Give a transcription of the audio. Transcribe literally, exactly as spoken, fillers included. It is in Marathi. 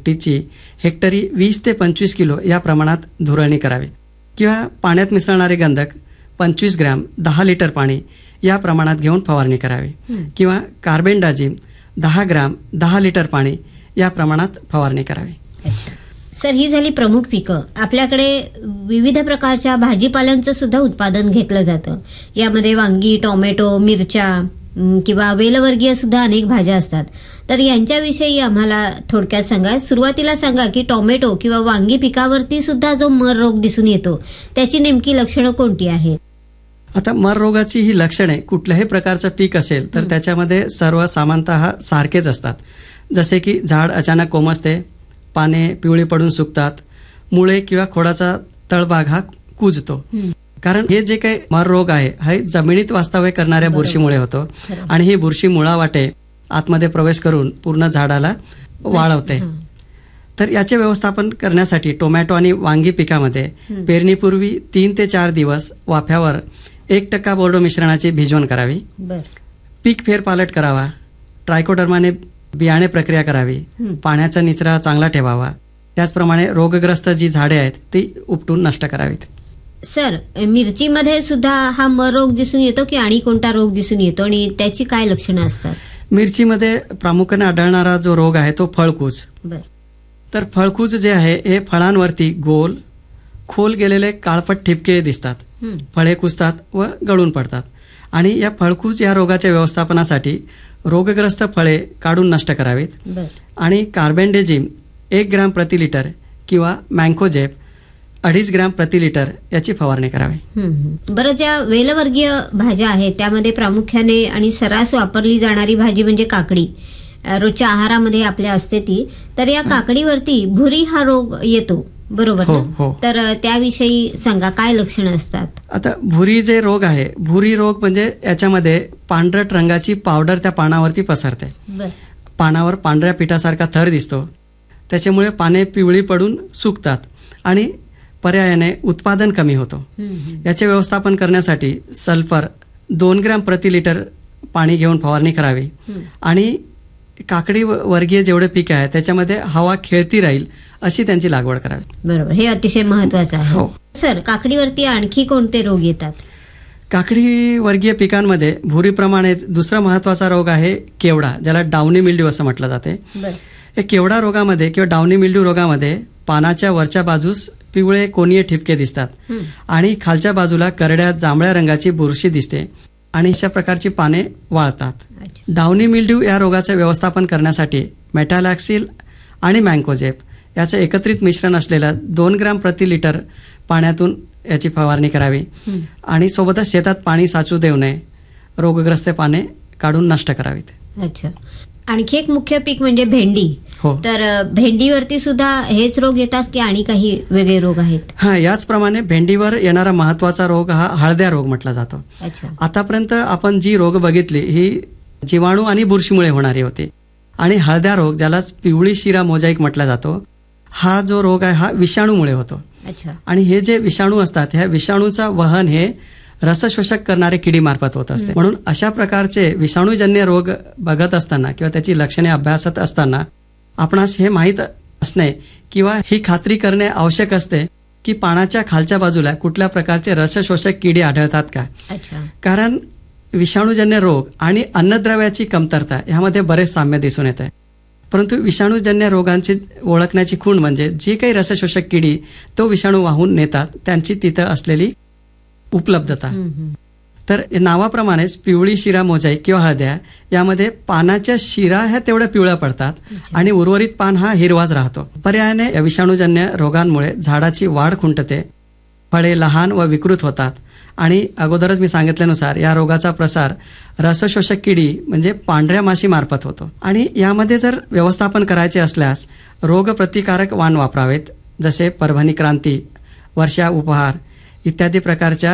दुपटीची हेक्टरी वीस ते पंचवीस किलो या प्रमाणात धुरळणी करावी किंवा पाण्यात मिसळणारे गंधक पंचवीस ग्रॅम दहा लिटर पाणी या प्रमाणात घेऊन फवारणी करावी किंवा कार्बेंडाजिम दहा ग्रॅम दहा लिटर पाणी या प्रमाणात फवारणी करावी. अच्छा सर, ही झाली प्रमुख पिकं. आपल्याकडे विविध प्रकारच्या भाजीपाल्यांचं सुद्धा उत्पादन घेतलं जातं. यामध्ये वांगी, टोमॅटो, मिरच्या किंवा वेलवर्गीय सुद्धा अनेक भाज्या असतात. तर यांच्याविषयी आम्हाला थोडक्यात सांगा. सुरुवातीला सांगा की टोमॅटो किंवा वांगी पिकावरती सुद्धा जो मर रोग दिसून येतो त्याची नेमकी लक्षणं कोणती आहेत? आता मर रोगाची ही लक्षणे कुठल्याही प्रकारचं पीक असेल तर त्याच्यामध्ये सर्व सामान्यतः सारखेच असतात. जसे की झाड अचानक कोमसते, पाने पिवळी पडून सुकतात, मुळे किंवा खोडाचा तळभाग हा कुजतो. कारण हे जे काही मर रोग आहे हा जमिनीत वास्तव्य करणाऱ्या बुरशीमुळे होतो आणि ही बुरशी मुळावाटे आतमध्ये प्रवेश करून पूर्ण झाडाला वाळवते. तर याचे व्यवस्थापन करण्यासाठी टोमॅटो आणि वांगी पिकामध्ये पेरणीपूर्वी तीन ते चार दिवस वाफ्यावर एक टक्का बोर्डो मिश्रणाची भिजवण करावी. पीक फेरपालट करावा. ट्रायकोडर्माने बियाणे प्रक्रिया करावी. पाण्याचा निचरा चांगला ठेवावा. त्याचप्रमाणे रोगग्रस्त जी झाडे आहेत ती उपटून नष्ट करावीत. सर, मिरचीमध्ये सुद्धा हा मर रोग दिसून येतो की आणि कोणता रोग दिसून येतो आणि त्याची काय लक्षणं असतात? मिरचीमध्ये प्रामुख्याने आढळणारा जो रोग आहे तो फळकूज. तर फळकूज जे आहे हे फळांवरती गोल खोल गेलेले काळपट ठिपके दिसतात. फळे कुजतात व गळून पडतात. आणि या फळकूज या रोगाच्या व्यवस्थापनासाठी रोगग्रस्त फळे काढून नष्ट करावीत आणि कार्बेंडेजिम एक ग्रॅम प्रति लिटर किंवा मँकोजेब अडीच ग्रॅम प्रति लिटर याची फवारणी करावी. बरं, ज्या वेलवर्गीय भाज्या आहेत त्यामध्ये प्रामुख्याने आणि सर्रास वापरली जाणारी भाजी म्हणजे काकडी. रोजच्या आहारामध्ये आपल्या असते ती. तर या काकडीवरती भुरी हा रोग येतो, बरोबर? हो, हो. तर त्याविषयी सांगा, काय लक्षणं असतात? आता भुरी जे रोग आहे, भुरी रोग म्हणजे याच्यामध्ये पांढरट रंगाची पावडर त्या पानावरती पसरते. पानावर पांढऱ्या पिठासारखा थर दिसतो. त्याच्यामुळे पाने पिवळी पडून सुकतात आणि पर्यायाने उत्पादन कमी होतो. याचे व्यवस्थापन करण्यासाठी सल्फर दोन ग्रॅम प्रति लिटर पाणी घेऊन फवारणी करावी आणि काकडी वर्गीय जेवढे पीक आहे त्याच्यामध्ये हवा खेळती राहील अशी त्यांची लागवड करावी. बरोबर, हे अतिशय महत्वाचं आहे. हो सर, काकडीवरती आणखी कोणते रोग येतात? काकडी वर्गीय पिकांमध्ये भुरीप्रमाणेच दुसरा महत्वाचा रोग आहे केवडा, ज्याला डाउनी मिल्ड्यू असं म्हटलं जाते. या केवडा रोगामध्ये किंवा डाउनी मिल्ड्यू रोगामध्ये पानाच्या वरच्या बाजूस पिवळे कोनीय ठिपके दिसतात आणि खालच्या बाजूला करड्या जांभळ्या रंगाची बुरशी दिसते आणि अशा प्रकारची पाने वाळतात. डाउनी मिल्ड्यू या रोगाचे व्यवस्थापन करण्यासाठी मेटालॅक्सिल आणि मँकोजेब याचं एकत्रित मिश्रण असलेलं दोन ग्रॅम प्रति लिटर पाण्यातून याची फवारणी करावी आणि सोबतच शेतात पाणी साचू देऊ नये. रोगग्रस्त पाने काढून नष्ट करावीत. अच्छा, आणखी एक मुख्य पीक म्हणजे भेंडी. हो, तर भेंडीवरती सुद्धा हेच रोग येतात की आणि काही वेगळे रोग आहेत? हा, याचप्रमाणे भेंडीवर येणारा महत्वाचा रोग हा हळद्या रोग म्हटला जातो. आतापर्यंत आपण जी रोग बघितली ही जीवाणू आणि बुरशीमुळे होणारी होती आणि हळद्या रोग, ज्याला पिवळी शिरा मोजाईक म्हटला जातो, हा जो रोग आहे हा विषाणूमुळे होतो. आणि हे जे विषाणू असतात ह्या विषाणूचा वहन हे रसशोषक करणारे किडी मार्फत होत असते. म्हणून अशा प्रकारचे विषाणूजन्य रोग बघत असताना किंवा त्याची लक्षणे अभ्यासत असताना आपणास हे माहीत असणे किंवा ही खात्री करणे आवश्यक असते की पानाच्या खालच्या बाजूला कुठल्या प्रकारचे रसशोषक किडी आढळतात का. कारण विषाणूजन्य रोग आणि अन्नद्रव्याची कमतरता यामध्ये बरेच साम्य दिसून येते. परंतु विषाणूजन्य रोगांची ओळखण्याची खूण म्हणजे जी काही रसशोषक किडी तो विषाणू वाहून नेतात त्यांची तिथं असलेली उपलब्धता. तर नावाप्रमाणेच पिवळी शिरा मोजाईक किंवा हळद्या यामध्ये पानाच्या शिरा ह्या तेवढ्या पिवळ्या पडतात आणि उर्वरित पान हा हिरवाच राहतो. पर्यायाने या विषाणूजन्य रोगांमुळे झाडाची वाढ खुंटते, फळे लहान व विकृत होतात आणि अगोदरच मी सांगितल्यानुसार या रोगाचा प्रसार रसशोषक किडी म्हणजे पांढऱ्या माशी मार्फत होतो. आणि यामध्ये जर व्यवस्थापन करायचे असल्यास रोगप्रतिकारक वाण वापरावेत, जसे परभणी क्रांती, वर्षा उपहार इत्यादी प्रकारच्या